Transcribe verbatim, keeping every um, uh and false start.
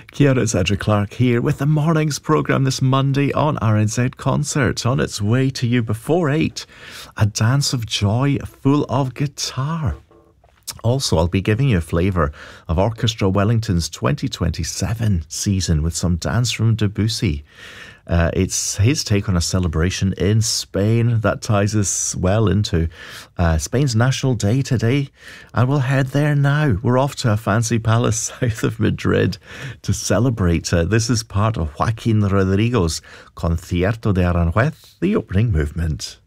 Kia ora, it's Edric Clark here with the morning's programme this Monday on R N Z Concert. On its way to you before eight, a dance of joy full of guitar. Also, I'll be giving you a flavour of Orchestra Wellington's twenty twenty-seven season with some dance from Debussy. Uh, it's his take on a celebration in Spain that ties us well into uh, Spain's National Day today. And we'll head there now. We're off to a fancy palace south of Madrid to celebrate. Uh, this is part of Joaquin Rodrigo's Concierto de Aranjuez, the opening movement.